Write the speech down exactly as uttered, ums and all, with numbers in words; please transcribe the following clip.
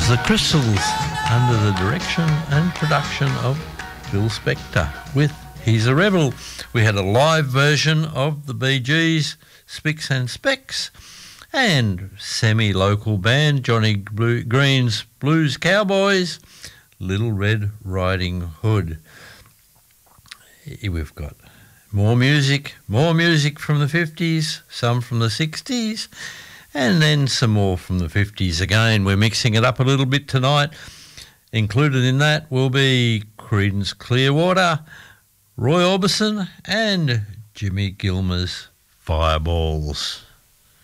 The Crystals, under the direction and production of Phil Spector, with He's a Rebel. We had a live version of the Bee Gees, Spicks and Specks, and semi-local band Johnny Blue, Green's Blues Cowboys, Little Red Riding Hood. We've got more music, more music from the fifties, some from the sixties, and then some more from the fifties again. We're mixing it up a little bit tonight. Included in that will be Creedence Clearwater, Roy Orbison, and Jimmy Gilmer's Fireballs.